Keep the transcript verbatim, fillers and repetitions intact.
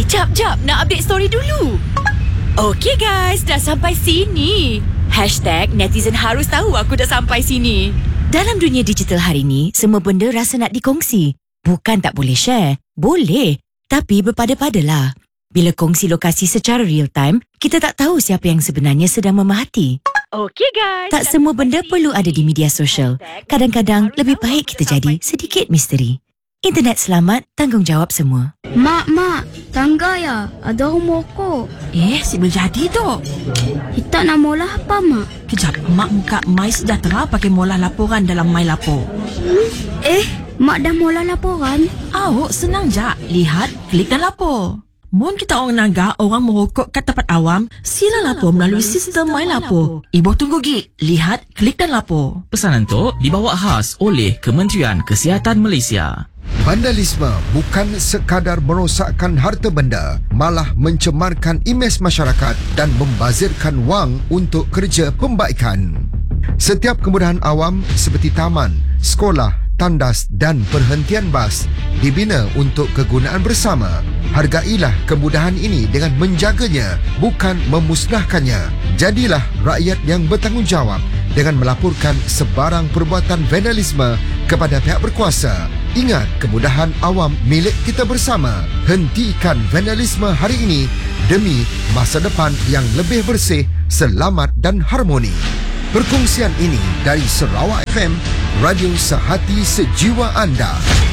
Jap, jap. Nak update story dulu. Okey guys, dah sampai sini. Hashtag netizen harus tahu aku dah sampai sini. Dalam dunia digital hari ni, semua benda rasa nak dikongsi. Bukan tak boleh share. Boleh. Tapi berpada-padalah. Bila kongsi lokasi secara real time, kita tak tahu siapa yang sebenarnya sedang memerhati. Okey guys. Tak semua benda perlu ada di media sosial. Kadang-kadang lebih baik kita jadi sedikit misteri. Internet selamat, tanggungjawab semua. Mak, mak, tangga ya. Ada rumah ko. Eh, si berjadi tu. Kita nak mula apa, mak? Kejap, mak muka My Sejahtera pakai mula laporan dalam My Lapor. Eh, mak dah mula laporan? Awak senang je. Lihat, klik dan lapor. Mun kita orang naga, orang merokok kat tempat awam, sila lapor melalui sistem My Lapor. Ibu tunggu gig. Lihat, klik dan lapor. Pesanan tu dibawa khas oleh Kementerian Kesihatan Malaysia. Vandalisme bukan sekadar merosakkan harta benda, malah mencemarkan imej masyarakat dan membazirkan wang untuk kerja pembaikan. Setiap kemudahan awam seperti taman, sekolah, tandas dan perhentian bas dibina untuk kegunaan bersama. Hargailah kemudahan ini dengan menjaganya, bukan memusnahkannya. Jadilah rakyat yang bertanggungjawab dengan melaporkan sebarang perbuatan vandalisme kepada pihak berkuasa. Ingat, kemudahan awam milik kita bersama. Hentikan vandalisme hari ini demi masa depan yang lebih bersih, selamat dan harmoni. Perkongsian ini dari Sarawak F M, radio sehati sejiwa anda.